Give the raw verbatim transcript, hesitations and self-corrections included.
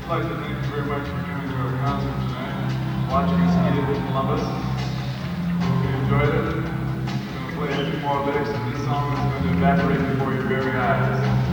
I'd like to thank you very much for coming to our concert tonight, watching us eat it in Columbus. Hope you enjoyed it. We're going to play a few more licks, and this song is going to evaporate before your very eyes.